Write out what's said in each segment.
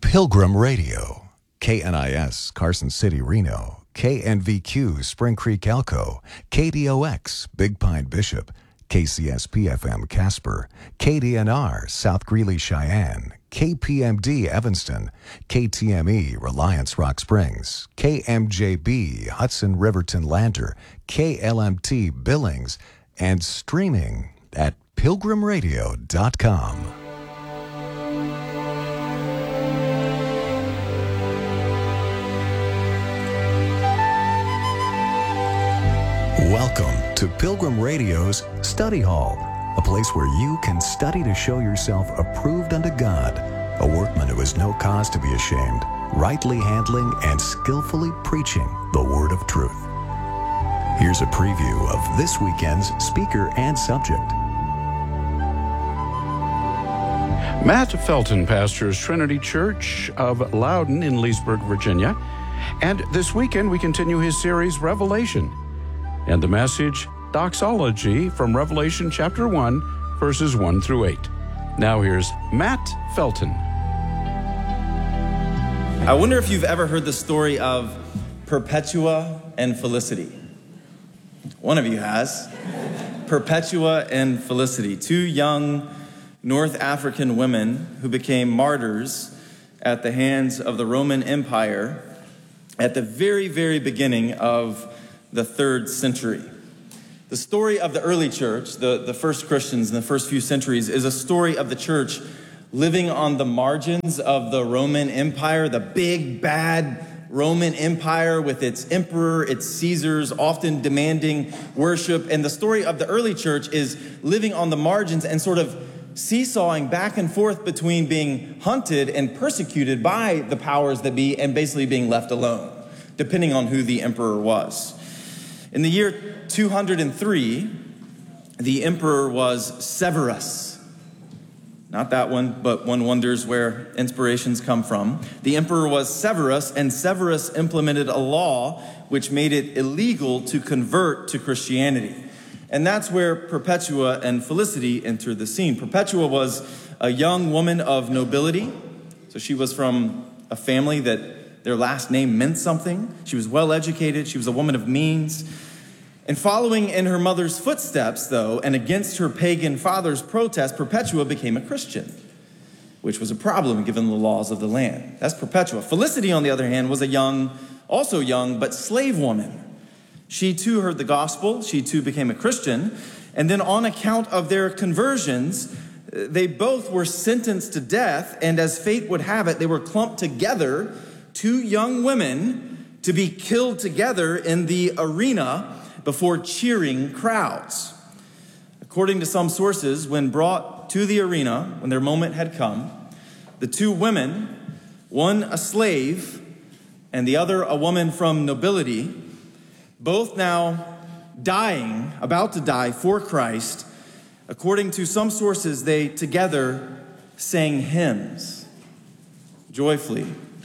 Pilgrim Radio, KNIS, Carson City, Reno, KNVQ, Spring Creek, Elko, KDOX, Big Pine, Bishop, KCSP-FM, Casper, KDNR, South Greeley, Cheyenne, KPMD, Evanston, KTME, Reliance, Rock Springs, KMJB, Hudson, Riverton, Lander, KLMT, Billings, and streaming at pilgrimradio.com. Welcome to Pilgrim Radio's Study Hall, a place where you can study to show yourself approved unto God, a workman who has no cause to be ashamed, rightly handling and skillfully preaching the word of truth. Here's a preview of this weekend's speaker and subject. Matt Felton pastors Trinity Church of Loudon in Leesburg, Virginia. And this weekend we continue his series, Revelation, and the message, Doxology, from Revelation chapter 1, verses 1 through 8. Now here's Matt Felton. I wonder if you've ever heard the story of Perpetua and Felicity. One of you has. Perpetua and Felicity, two young North African women who became martyrs at the hands of the Roman Empire at the very, very beginning of the 3rd century. The story of the early church, the first Christians in the first few centuries, is a story of the church living on the margins of the Roman Empire, the big, bad Roman Empire with its emperor, its Caesars, often demanding worship. And the story of the early church is living on the margins and sort of seesawing back and forth between being hunted and persecuted by the powers that be and basically being left alone, depending on who the emperor was. In the year 203, the emperor was Severus. Not that one, but one wonders where inspirations come from. The emperor was Severus, and Severus implemented a law which made it illegal to convert to Christianity. And that's where Perpetua and Felicity entered the scene. Perpetua was a young woman of nobility. So she was from a family that their last name meant something. She was well educated. She was a woman of means. And following in her mother's footsteps, though, and against her pagan father's protest, Perpetua became a Christian, which was a problem given the laws of the land. That's Perpetua. Felicity, on the other hand, was also young, but slave woman. She too heard the gospel. She too became a Christian. And then on account of their conversions, they both were sentenced to death. And as fate would have it, they were clumped together, two young women, to be killed together in the arena before cheering crowds. According to some sources, when brought to the arena, when their moment had come, the two women, one a slave and the other a woman from nobility, both now dying, about to die for Christ, according to some sources, they together sang hymns joyfully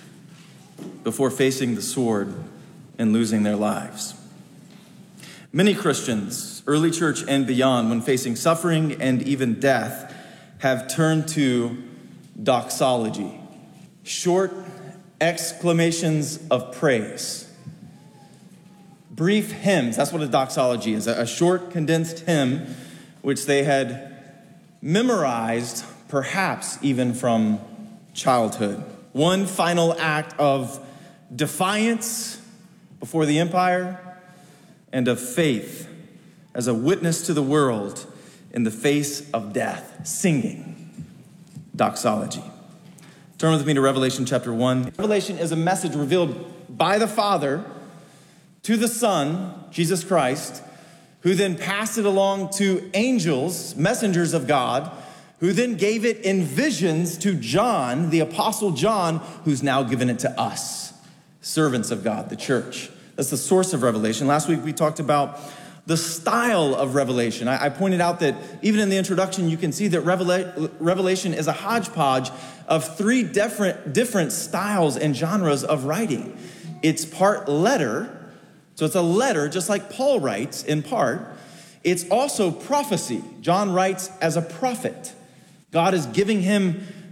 before facing the sword and losing their lives. Many Christians, early church and beyond, when facing suffering and even death, have turned to doxology, short exclamations of praise. Brief hymns, that's what a doxology is, a short condensed hymn which they had memorized, perhaps even from childhood. One final act of defiance before the empire and of faith as a witness to the world in the face of death, singing doxology. Turn with me to Revelation chapter 1. Revelation is a message revealed by the Father to the Son, Jesus Christ, who then passed it along to angels, messengers of God, who then gave it in visions to John, the Apostle John, who's now given it to us, servants of God, the church. That's the source of revelation. Last week we talked about the style of revelation. I pointed out that even in the introduction, you can see that revelation is a hodgepodge of three different styles and genres of writing. It's part letter, so it's a letter just like Paul writes in part. It's also prophecy. John writes as a prophet. God is giving him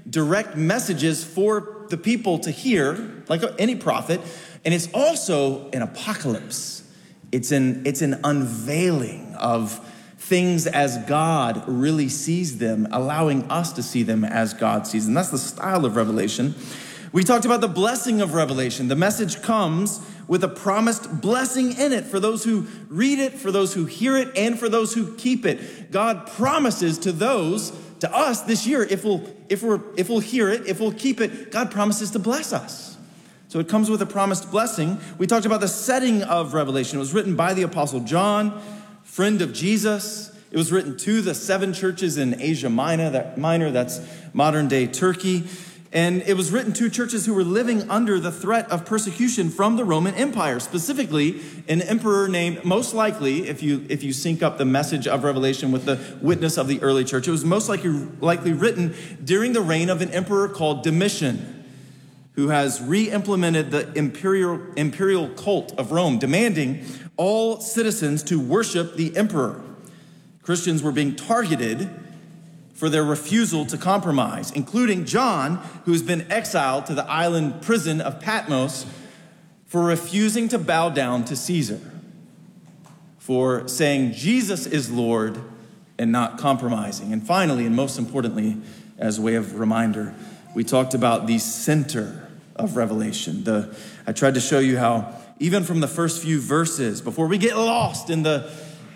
direct messages for the people to hear, like any prophet. And it's also an apocalypse. It's an unveiling of things as God really sees them, allowing us to see them as God sees them. That's the style of Revelation. We talked about the blessing of Revelation. The message comes with a promised blessing in it for those who read it, for those who hear it, and for those who keep it. God promises to us this year, if we'll hear it, if we'll keep it, God promises to bless us. So it comes with a promised blessing. We talked about the setting of Revelation. It was written by the Apostle John, friend of Jesus. It was written to the 7 churches in Asia Minor, that's modern day Turkey. And it was written to churches who were living under the threat of persecution from the Roman Empire, specifically an emperor named, most likely, if you sync up the message of Revelation with the witness of the early church, it was most likely written during the reign of an emperor called Domitian, who has re-implemented the imperial cult of Rome, demanding all citizens to worship the emperor. Christians were being targeted for their refusal to compromise, including John, who's been exiled to the island prison of Patmos for refusing to bow down to Caesar, for saying Jesus is Lord and not compromising. And finally, and most importantly, as a way of reminder, we talked about the center of Revelation. I tried to show you how even from the first few verses, before we get lost in the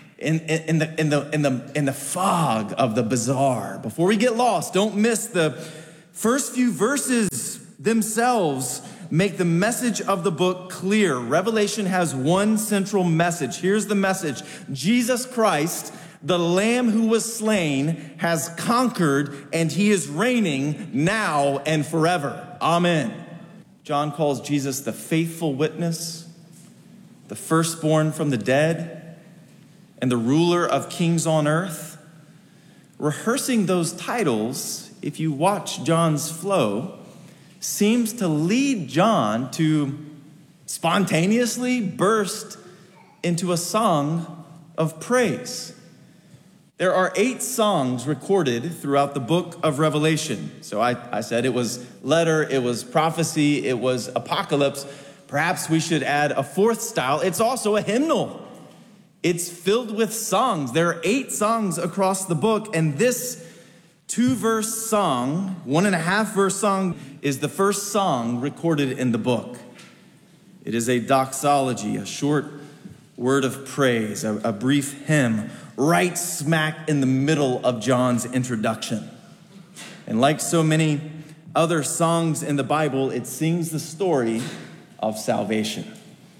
fog of the bizarre, before we get lost, don't miss the first few verses themselves make the message of the book clear. Revelation has one central message. Here's the message. Jesus Christ, the Lamb who was slain, has conquered, and he is reigning now and forever. Amen. John calls Jesus the faithful witness, the firstborn from the dead, and the ruler of kings on earth. Rehearsing those titles, if you watch John's flow, seems to lead John to spontaneously burst into a song of praise. There are 8 songs recorded throughout the book of Revelation. So I said it was letter, it was prophecy, it was apocalypse. Perhaps we should add a 4th style. It's also a hymnal. It's filled with songs. There are 8 songs across the book, and this 2-verse song, 1.5-verse song, is the first song recorded in the book. It is a doxology, a short word of praise, a brief hymn, right smack in the middle of John's introduction. And like so many other songs in the Bible, it sings the story of salvation,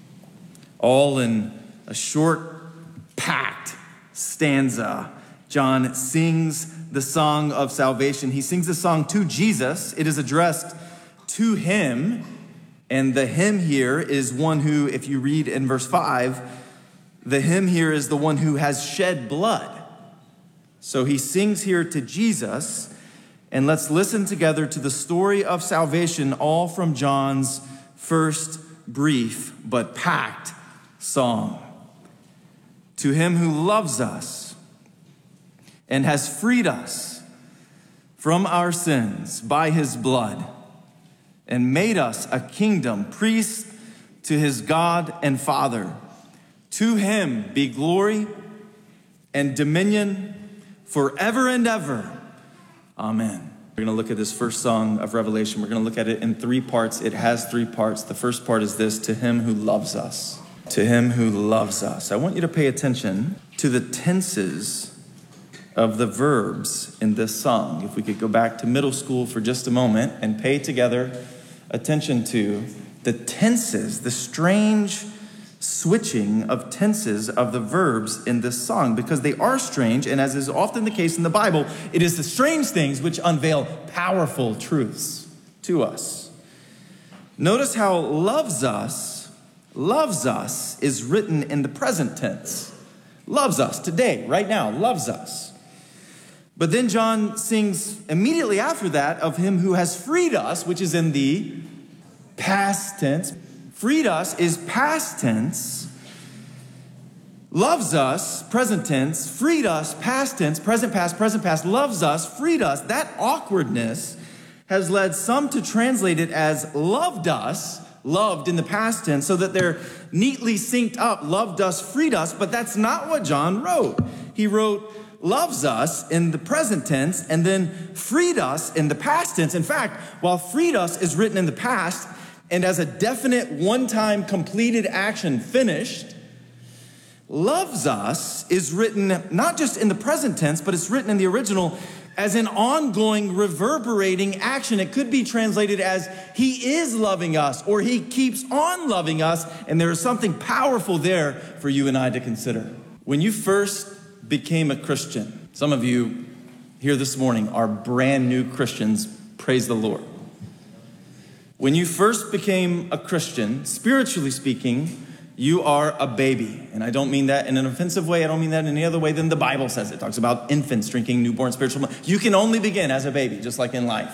all in a short, packed stanza. John sings the song of salvation. He sings the song to Jesus. It is addressed to him. And the hymn here is one who, if you read in verse 5, the hymn here is the one who has shed blood. So he sings here to Jesus. And let's listen together to the story of salvation, all from John's first brief but packed song. To him who loves us and has freed us from our sins by his blood and made us a kingdom, priests to his God and Father. To him be glory and dominion forever and ever. Amen. We're going to look at this first song of Revelation. We're going to look at it in 3 parts. It has 3 parts. The first part is this: to him who loves us. To him who loves us. I want you to pay attention to the tenses of the verbs in this song. If we could go back to middle school for just a moment and pay together attention to the tenses, the strange switching of tenses of the verbs in this song, because they are strange, and as is often the case in the Bible, it is the strange things which unveil powerful truths to us. Notice how loves us is written in the present tense. Loves us today, right now, loves us. But then John sings immediately after that of him who has freed us, which is in the past tense. Freed us is past tense. Loves us, present tense. Freed us, past tense, present past, loves us, freed us. That awkwardness has led some to translate it as loved us, loved in the past tense, so that they're neatly synced up, loved us, freed us, but that's not what John wrote. He wrote, loves us in the present tense, and then freed us in the past tense. In fact, while freed us is written in the past, and as a definite one-time completed action finished, loves us is written not just in the present tense, but it's written in the original as an ongoing, reverberating action. It could be translated as he is loving us, or he keeps on loving us, and there is something powerful there for you and I to consider. When you first became a Christian, some of you here this morning are brand new Christians, praise the Lord. When you first became a Christian, spiritually speaking, you are a baby. And I don't mean that in an offensive way. I don't mean that in any other way than the Bible says. It talks about infants drinking newborn spiritual milk. You can only begin as a baby, just like in life.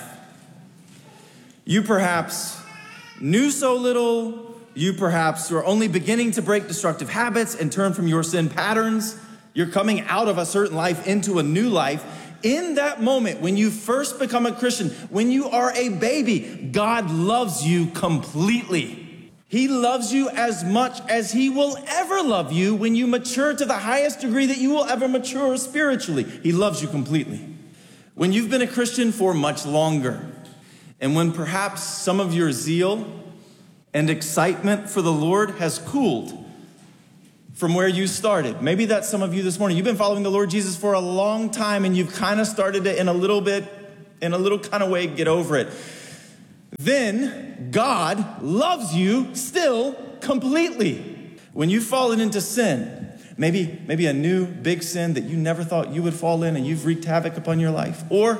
You perhaps knew so little. You perhaps were only beginning to break destructive habits and turn from your sin patterns. You're coming out of a certain life into a new life. In that moment, when you first become a Christian, when you are a baby, God loves you completely. He loves you as much as he will ever love you when you mature to the highest degree that you will ever mature spiritually. He loves you completely. When you've been a Christian for much longer, and when perhaps some of your zeal and excitement for the Lord has cooled from where you started. Maybe that's some of you this morning. You've been following the Lord Jesus for a long time, and you've kind of started to, in a little kind of way, get over it. Then God loves you still completely. When you've fallen into sin, maybe a new big sin that you never thought you would fall in, and you've wreaked havoc upon your life, or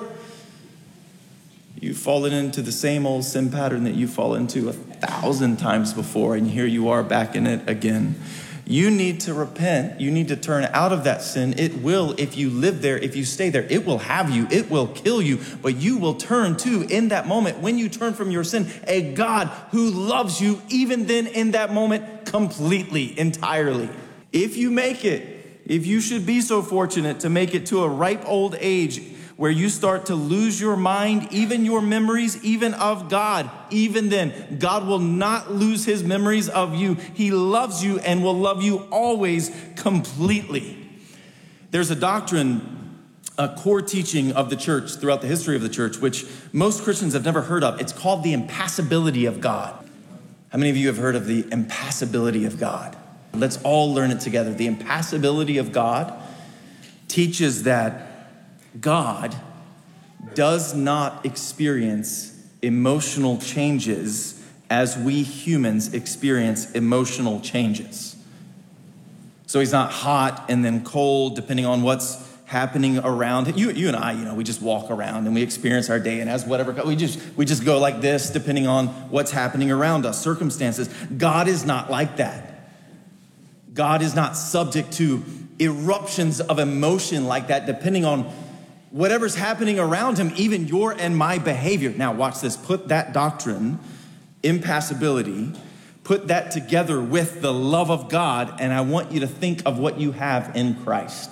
you've fallen into the same old sin pattern that you've fallen into 1,000 times before, and here you are back in it again. You need to repent. You need to turn out of that sin. It will, if you live there, if you stay there, it will have you. It will kill you. But you will turn to, in that moment, when you turn from your sin, a God who loves you even then in that moment completely, entirely. If you make it, if you should be so fortunate to make it to a ripe old age where you start to lose your mind, even your memories, even of God, even then, God will not lose his memories of you. He loves you and will love you always completely. There's a doctrine, a core teaching of the church throughout the history of the church, which most Christians have never heard of. It's called the impassibility of God. How many of you have heard of the impassibility of God? Let's all learn it together. The impassibility of God teaches that God does not experience emotional changes as we humans experience emotional changes. So he's not hot and then cold depending on what's happening around. You and I, we just walk around and we experience our day, and as whatever, we just go like this depending on what's happening around us, circumstances. God is not like that. God is not subject to eruptions of emotion like that depending on whatever's happening around him, even your and my behavior. Now watch this. Put that doctrine, impassibility, put that together with the love of God, and I want you to think of what you have in Christ.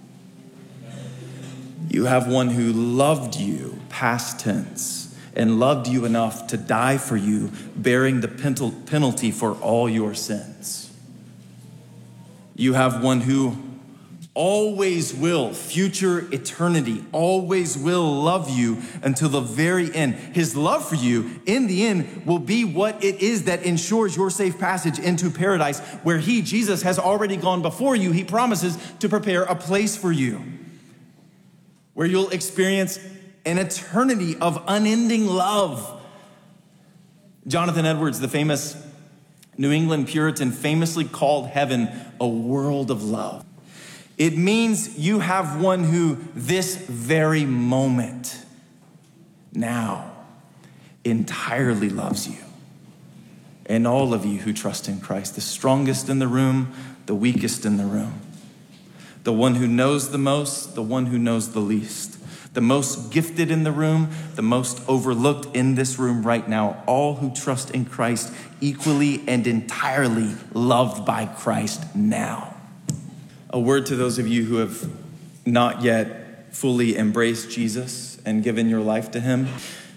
You have one who loved you, past tense, and loved you enough to die for you, bearing the penalty for all your sins. You have one who always will, future eternity, always will love you until the very end. His love for you, in the end, will be what it is that ensures your safe passage into paradise, where he, Jesus, has already gone before you. He promises to prepare a place for you, where you'll experience an eternity of unending love. Jonathan Edwards, the famous New England Puritan, famously called heaven a world of love. It means you have one who this very moment now entirely loves you. And all of you who trust in Christ, the strongest in the room, the weakest in the room, the one who knows the most, the one who knows the least, the most gifted in the room, the most overlooked in this room right now, all who trust in Christ equally and entirely loved by Christ now. A word to those of you who have not yet fully embraced Jesus and given your life to him.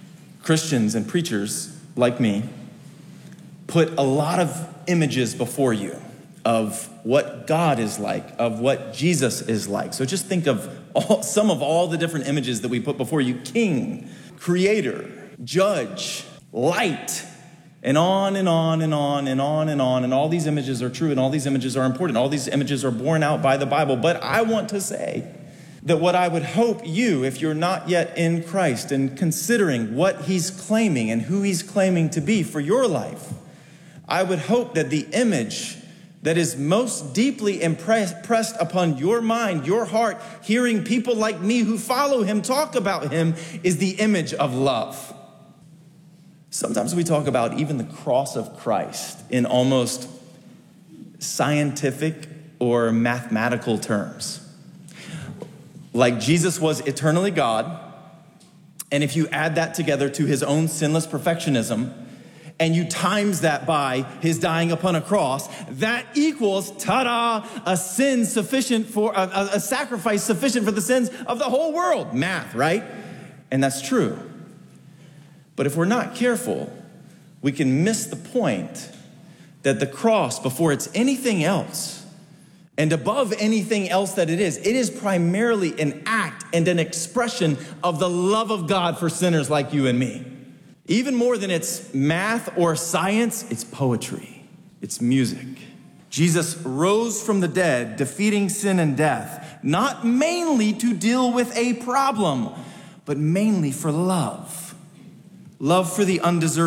Christians and preachers like me put a lot of images before you of what God is like, of what Jesus is like. So just think of some of all the different images that we put before you: king, creator, judge, light, and on and on and on and on and on. And all these images are true, and all these images are important. All these images are borne out by the Bible. But I want to say that what I would hope you, if you're not yet in Christ and considering what he's claiming and who he's claiming to be for your life, I would hope that the image that is most deeply impressed upon your mind, your heart, hearing people like me who follow him talk about him, is the image of love. Sometimes we talk about even the cross of Christ in almost scientific or mathematical terms. Like Jesus was eternally God, and if you add that together to his own sinless perfectionism, and you times that by his dying upon a cross, that equals, ta-da, a sacrifice sufficient for the sins of the whole world. Math, right? And that's true. But if we're not careful, we can miss the point that the cross, before it's anything else, and above anything else that it is primarily an act and an expression of the love of God for sinners like you and me. Even more than it's math or science, it's poetry, it's music. Jesus rose from the dead, defeating sin and death, not mainly to deal with a problem, but mainly for love. Love for the undeserving.